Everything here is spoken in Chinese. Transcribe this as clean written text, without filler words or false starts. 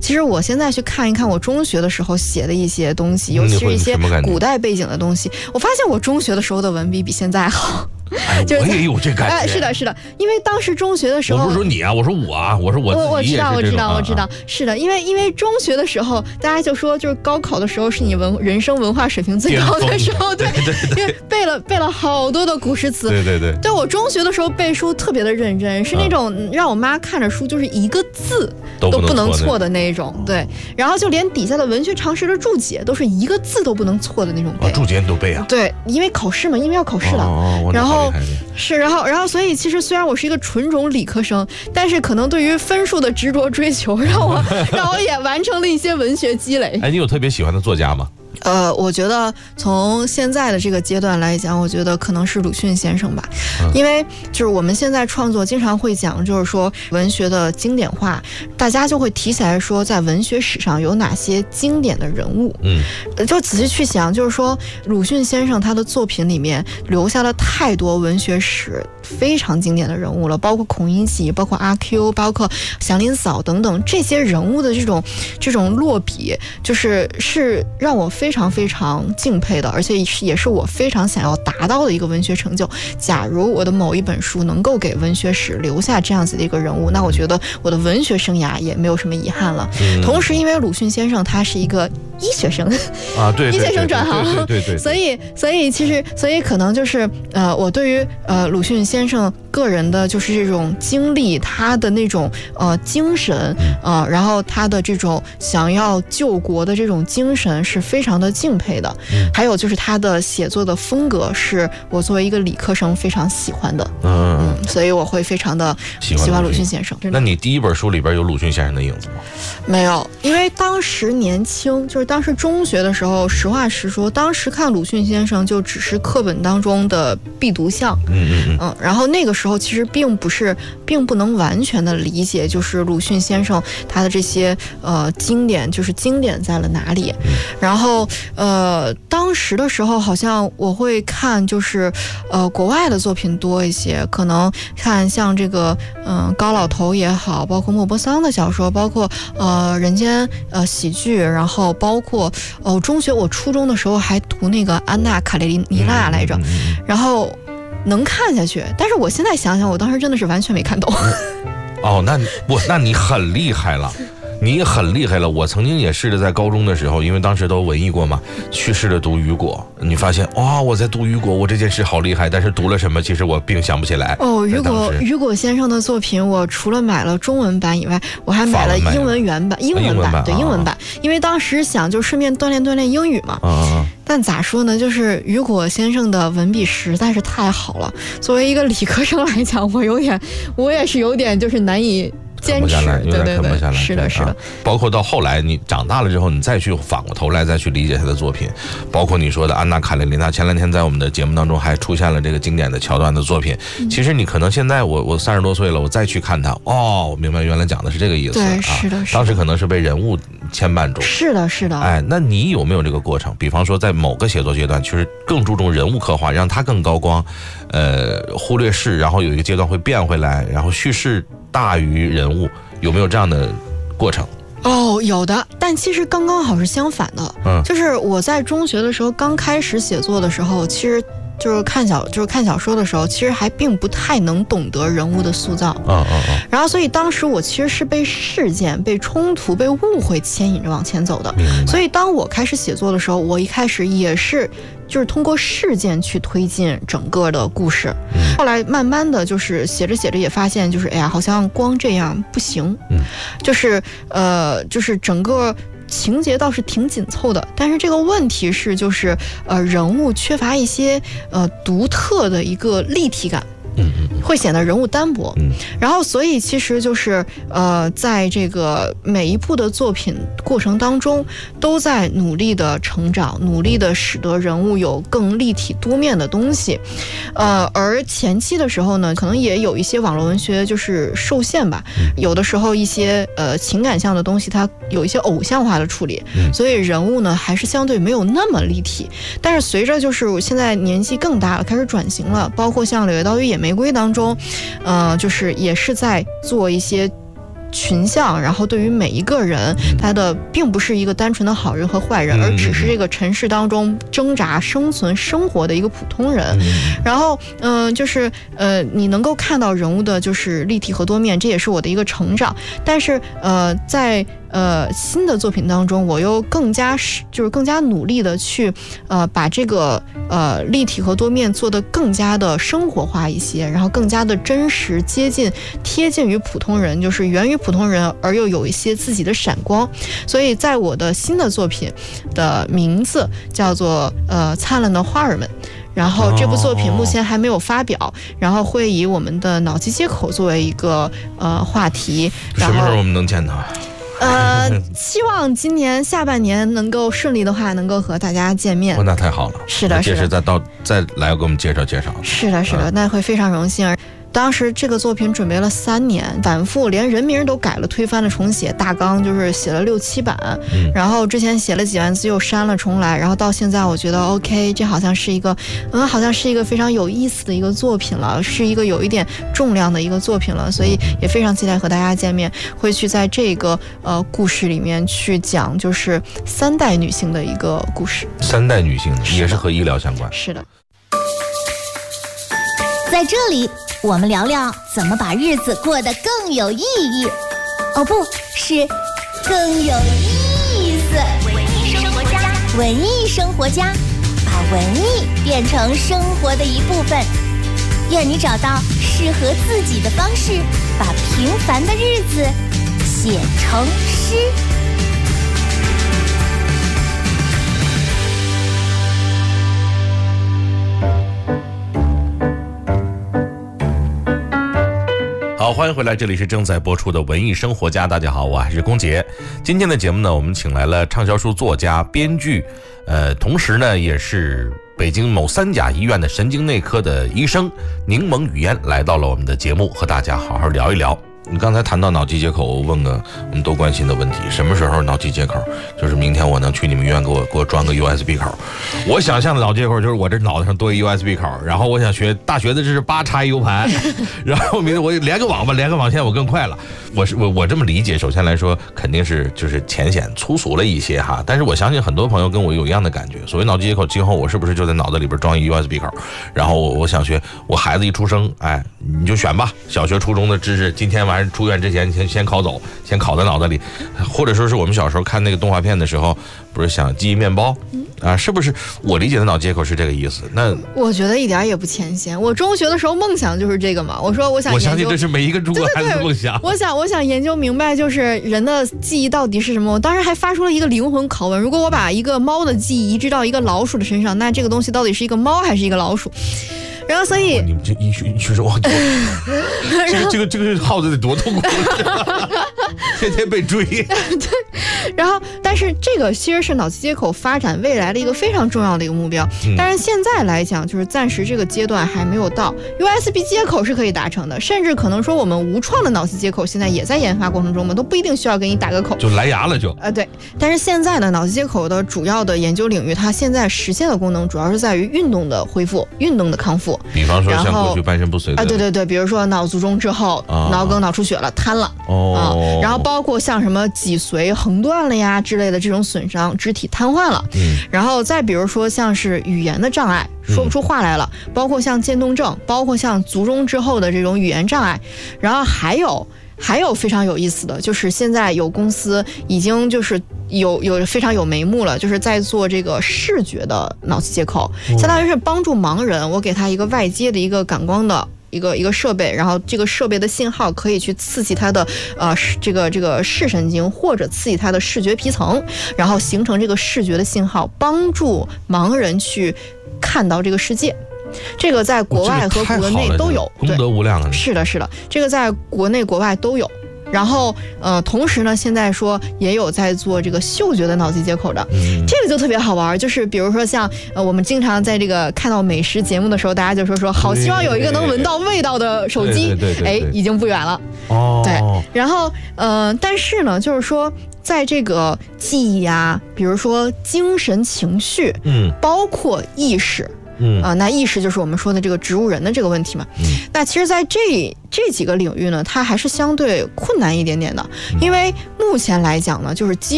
其实我现在去看一看我中学的时候写的一些东西，尤其是一些古代背景的东西，我发现我中学的时候的文笔比现在好。 我也有这感觉。 是的，是的，因为当时中学的时候， 我不是说你啊，我说我啊，我说我自己也是这种。 我知道，是的，因为中学的时候，大家就说就是高考的时候是你人生文化水平最高的时候，对，因为背了好多的古诗词， 对。 对，我中学的时候背书特别的认真，是那种让我妈看着书就是一个字都不能错的那种，对，然后就连底下的文学常识的注解都是一个字都不能错的那种背。 注解你都背啊？ 对，因为考试嘛，因为要考试了，然后。然后，所以其实虽然我是一个纯种理科生，但是可能对于分数的执着追求，让我也完成了一些文学积累。 你有特别喜欢的作家吗？ 我觉得从现在的这个阶段来讲，我觉得可能是鲁迅先生吧，因为就是我们现在创作经常会讲，就是说文学的经典化，大家就会提起来说，在文学史上有哪些经典的人物。就仔细去想，就是说鲁迅先生他的作品里面留下了太多文学史非常经典的人物了，包括孔乙己，包括阿 Q， 包括祥林嫂等等这些人物的这种落笔，是让我非常非常敬佩的，而且也是我非常想要达到的一个文学成就。假如我的某一本书能够给文学史留下这样子的一个人物，那我觉得我的文学生涯也没有什么遗憾了。同时因为鲁迅先生他是一个医学生啊，对， 医学生转行， 对， 所以可能就是我对于鲁迅先生个人的就是这种经历，他的那种精神然后他的这种想要救国的这种精神是非常的敬佩的。还有就是他的写作的风格是我作为一个理科生非常喜欢的。所以我会非常的喜欢鲁迅先生。 那你第一本书里边有鲁迅先生的影子吗？ 没有，因为当时年轻，就是当时中学的时候，实话实说，当时看鲁迅先生就只是课本当中的必读项。然后那个时候其实并不能完全的理解，就是鲁迅先生他的这些经典，就是经典在了哪里。然后当时的时候好像我会看就是国外的作品多一些，可能看像这个高老头也好，包括莫泊桑的小说，包括人间喜剧，然后包括我初中的时候还读那个安娜卡列尼娜来着，然后能看下去，但是我现在想想，我当时真的是完全没看懂。 那你很厉害了。你很厉害了，我曾经也试着在高中的时候，因为当时都文艺过嘛，去试着读雨果。你发现我在读雨果，我这件事好厉害，但是读了什么，其实我并想不起来。 雨果先生的作品，我除了买了中文版以外，我还买了英文原版，英文版，因为当时想就顺便锻炼英语嘛。但咋说呢，就是雨果先生的文笔实在是太好了，作为一个理科生来讲，我也是有点就是难以坚持， 有点啃不下来。 是的。 包括到后来你长大了之后，你再去反过头来再去理解他的作品，包括你说的安娜卡列尼娜，前两天在我们的节目当中还出现了这个经典的桥段的作品。其实你可能现在我30多岁了，我再去看它，我明白原来讲的是这个意思。 对，是的。 当时可能是被人物牵绊住。 是的。 那你有没有这个过程？比方说在某个写作阶段，其实更注重人物刻画，让它更高光，忽略事，然后有一个阶段会变回来，然后叙事大于人物，有没有这样的过程？ 有的，但其实刚刚好是相反的。就是我在中学的时候刚开始写作的时候，其实就是看小说的时候，其实还并不太能懂得人物的塑造。然后所以当时我其实是被事件、被冲突、被误会牵引着往前走的。所以当我开始写作的时候，我一开始也是就是通过事件去推进整个的故事。后来慢慢的就是写着也发现，就是好像光这样不行。就是整个情节倒是挺紧凑的，但是这个问题是就是人物缺乏一些独特的一个立体感。会显得人物单薄。然后所以其实就是在这个每一部的作品过程当中，都在努力的成长，努力的使得人物有更立体多面的东西。而前期的时候呢，可能也有一些网络文学就是受限吧，有的时候一些情感上的东西它有一些偶像化的处理，所以人物呢还是相对没有那么立体。但是随着就是我现在年纪更大了，开始转型了，包括像《柳叶刀与野玫瑰》当中，就是也是在做一些群像，然后对于每一个人，他的并不是一个单纯的好人和坏人，而只是这个尘世当中挣扎生存生活的一个普通人。然后就是你能够看到人物的就是立体和多面，这也是我的一个成长。但是在新的作品当中，我又更加努力的去把这个立体和多面做得更加的生活化一些，然后更加的真实贴近于普通人，就是源于普通人而又有一些自己的闪光。所以在我的新的作品的名字叫做灿烂的花儿们，然后这部作品目前还没有发表，然后会以我们的脑机接口作为一个话题。 什么时候我们能见到？ 希望今年下半年能够顺利的话，能够和大家见面。 那太好了。 是的， 届时再来给我们介绍介绍。 是的，那会非常荣幸。当时这个作品准备了3年，反复连人名都改了，推翻了重写，大纲就是写了6、7版，然后之前写了几万字又删了重来，然后到现在我觉得 OK， 这好像是一个非常有意思的一个作品了，是一个有一点重量的一个作品了，所以也非常期待和大家见面，会去在这个故事里面去讲就是3代女性的一个故事。 3代女性也是和医疗相关。 是的， 在这里我们聊聊怎么把日子过得更有意义，哦，不是更有意思。文艺生活家，把文艺变成生活的一部分。愿你找到适合自己的方式，把平凡的日子写成诗。 好，欢迎回来，这里是正在播出的文艺生活家。大家好，我还是龚杰。今天的节目呢，我们请来了畅销书作家、编剧，同时呢也是北京某3甲医院的神经内科的医生柠檬语嫣来到了我们的节目，和大家好好聊一聊。你刚才谈到脑机接口，我问个我们都关心的问题：什么时候脑机接口？就是明天我能去你们医院给我装个 USB 口。我想象的脑机接口就是我这脑袋上多一 USB 口，然后我想学大学的这是8插 U 盘，然后明天我连个网吧，连个网线我更快了。我这么理解，首先来说肯定是就是浅显粗俗了一些哈，但是我相信很多朋友跟我有一样的感觉。所谓脑机接口，今后我是不是就在脑子里边装一 USB 口？然后我想学，我孩子一出生，哎，你就选吧，小学初中的知识，今天晚上出院之前先考走，先考在脑子里，或者说是我们小时候看那个动画片的时候，不是想记忆面包啊？是不是我理解的脑接口是这个意思？那我觉得一点也不浅显。我中学的时候梦想就是这个嘛。我说我想研究， 我相信这是每一个中国孩子的梦想。 我想研究明白，就是人的记忆到底是什么。我当时还发出了一个灵魂拷问：如果我把一个猫的记忆移植到一个老鼠的身上，那这个东西到底是一个猫还是一个老鼠？然后所以你们这医学生，这个耗子得多痛苦，天天被追。 对，然后但是这个其实是脑机接口发展未来的一个非常重要的一个目标。但是现在来讲，就是暂时这个阶段还没有到。USB 接口是可以达成的，甚至可能说我们无创的脑机接口现在也在研发过程中嘛，都不一定需要给你打个口， 就蓝牙了就。 对。但是现在的脑机接口的主要的研究领域，它现在实现的功能主要是在于运动的恢复、运动的康复。 比方说像过去半身不遂的对，比如说脑卒中之后，脑梗、脑出血了，瘫了然后包括像什么脊髓横断了呀之类的这种损伤，肢体瘫痪了。然后再比如说像是语言的障碍，说不出话来了，包括像渐冻症，包括像卒中之后的这种语言障碍。然后还有非常有意思的，就是现在有公司已经就是有非常有眉目了，就是在做这个视觉的脑机接口，相当于是帮助盲人，我给他一个外接的一个感光的一个设备，然后这个设备的信号可以去刺激他的这个视神经，或者刺激他的视觉皮层，然后形成这个视觉的信号，帮助盲人去看到这个世界。这个在国外和国内都有， 功德无量啊！ 是的，这个在国内国外都有。然后同时呢，现在说也有在做这个嗅觉的脑机接口的，这个就特别好玩。就是比如说像我们经常在这个看到美食节目的时候，大家就说好希望有一个能闻到味道的手机， 对， 已经不远了。对，然后但是呢，就是说在这个记忆啊，比如说精神情绪，包括意识。 那意识就是我们说的这个植物人的这个问题嘛。那其实在这几个领域呢，它还是相对困难一点点的，因为目前来讲呢，就是基